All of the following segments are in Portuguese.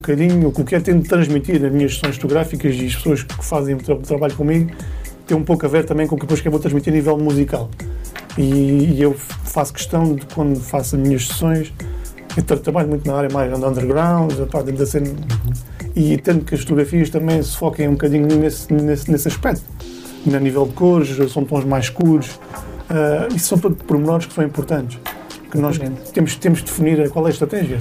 bocadinho, o que eu tento transmitir nas minhas sessões fotográficas e as pessoas que fazem o trabalho comigo tem um pouco a ver também com o que depois que eu vou transmitir a nível musical. E eu faço questão de, quando faço as minhas sessões, eu trabalho muito na área mais underground, dentro da cena, e tento que as fotografias também se foquem um bocadinho nesse aspecto. A nível de cores, são tons mais escuros, isso são todos pormenores que são importantes, que nós temos de definir qual é a estratégia.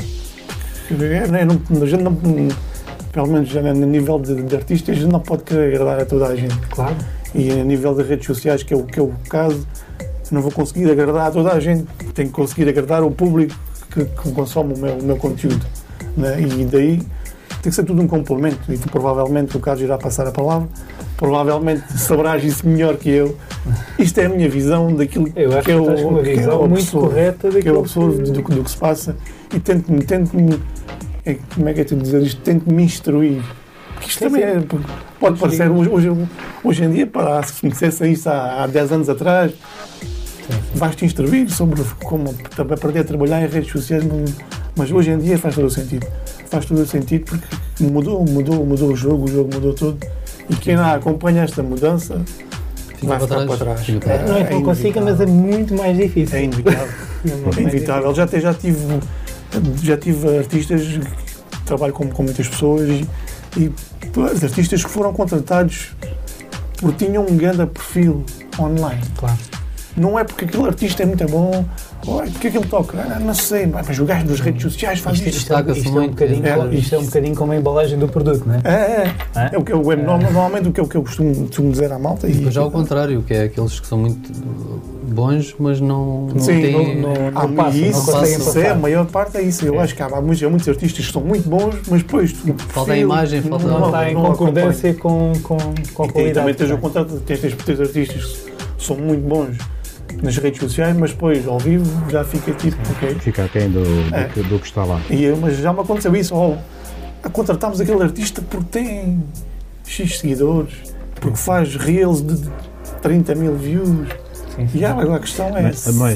A gente não, pelo menos a nível de artistas, a gente não pode querer agradar a toda a gente. Claro. E a nível de redes sociais, que é o caso, não vou conseguir agradar a toda a gente, tenho que conseguir agradar o público que consome o meu conteúdo, né? E daí tem que ser tudo um complemento. E tu, provavelmente, o Carlos irá passar a palavra, provavelmente saberás isso melhor que eu. Isto é a minha visão daquilo eu acho que estás com uma visão muito correta daquilo que eu absorvo do que se passa, e tento-me como é que é te dizer isto? Tento-me instruir. Porque isto também é, pode parecer, hoje em dia, se me dissesse isso há 10 anos atrás, vais-te instruir sobre como aprender a trabalhar em redes sociais, mas hoje em dia faz todo o sentido. Faz todo o sentido porque mudou o jogo mudou tudo, e quem não acompanha esta mudança vai ficar para trás. Não é que não consiga, mas é muito mais difícil. É inevitável. É inevitável. Já tive artistas que trabalham com muitas pessoas e artistas que foram contratados porque tinham um grande perfil online. Claro. Não é porque aquele artista é muito bom, ou é porque aquele toca, não sei, mas o gajo das redes sociais faz isto. Isto é um bocadinho como a embalagem do produto, não é? Normalmente o que eu costumo dizer à malta. E depois já ao contrário, que é aqueles que são muito bons, mas não têm... Não passam. A maior parte é isso. Eu acho que há muitos artistas que são muito bons, mas depois... Falta a imagem, não está em concordância com a qualidade. E também tens o contrário, tens artistas que são muito bons nas redes sociais, mas depois ao vivo já fica tipo, ok. Fica aquém do que está lá. Mas já me aconteceu isso, contratámos aquele artista porque tem X seguidores, porque faz reels de 30 mil views. E agora a questão é...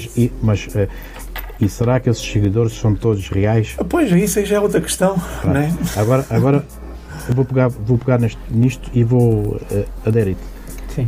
E será que esses seguidores são todos reais? Pois, isso já é outra questão, não é? Agora eu vou pegar nisto e vou aderir. Sim.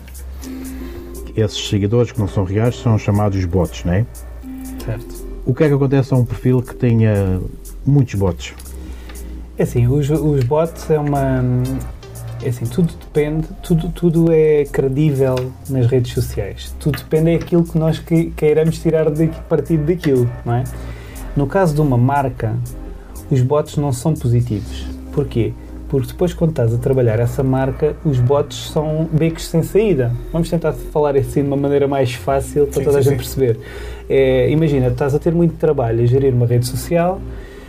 Esses seguidores que não são reais são chamados bots, não é? Certo. O que é que acontece a um perfil que tenha muitos bots? É assim, os bots é uma... É assim, tudo depende, tudo é credível nas redes sociais. Tudo depende daquilo que nós queiramos tirar partido daquilo, não é? No caso de uma marca, os bots não são positivos. Porquê? Porque depois, quando estás a trabalhar essa marca, os bots são becos sem saída. Vamos tentar falar assim de uma maneira mais fácil para toda a gente perceber. Imagina, estás a ter muito trabalho a gerir uma rede social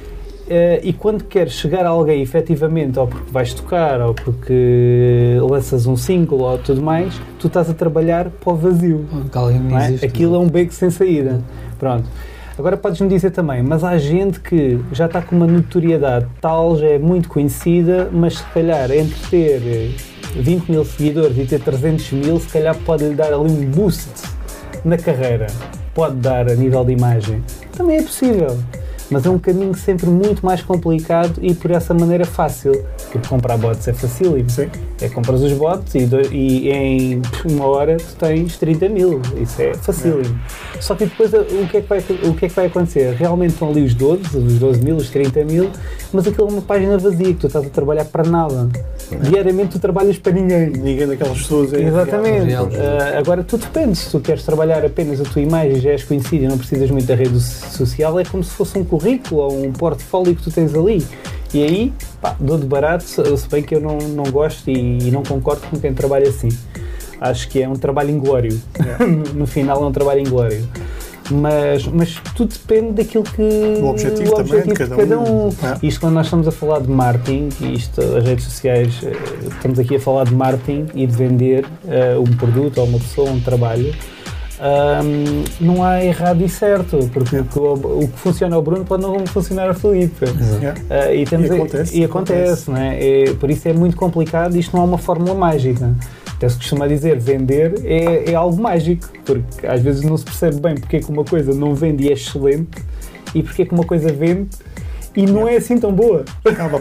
e quando queres chegar a alguém efetivamente, ou porque vais tocar, ou porque lanças um single ou tudo mais, tu estás a trabalhar para o vazio. Não existe, aquilo é um beco sem saída. Pronto. Agora podes-me dizer também, mas há gente que já está com uma notoriedade tal, já é muito conhecida, mas se calhar entre ter 20 mil seguidores e ter 300 mil, se calhar pode-lhe dar ali um boost na carreira. Pode dar a nível de imagem. Também é possível. Mas é um caminho sempre muito mais complicado e por essa maneira fácil. Porque comprar bots é facílimo. Compras os bots e em uma hora tu tens 30 mil. Isso é facílimo. Só que depois o que é que vai acontecer? Realmente estão ali os 12 mil, os 30 mil, mas aquilo é uma página vazia que tu estás a trabalhar para nada. Diariamente tu trabalhas para ninguém. Ninguém daquelas pessoas é exatamente. Agora tu depende, se tu queres trabalhar apenas a tua imagem e já és conhecido e não precisas muito da rede social, é como se fosse um currículo ou um portfólio que tu tens ali. E aí, dou de barato, se bem que eu não gosto e não concordo com quem trabalha assim. Acho que é um trabalho inglório. No final é um trabalho inglório. Mas tudo depende daquilo que... O objetivo de cada um. Isto quando nós estamos a falar de marketing, as redes sociais, estamos aqui a falar de marketing e de vender um produto ou uma pessoa, um trabalho. Não há errado e certo, porque o que funciona ao Bruno pode não funcionar ao Filipe. E acontece, não é? Por isso é muito complicado, isto não é uma fórmula mágica. Até se costuma dizer, vender é algo mágico, porque às vezes não se percebe bem porque é que uma coisa não vende e é excelente e porque é que uma coisa vende e não é assim tão boa. Acaba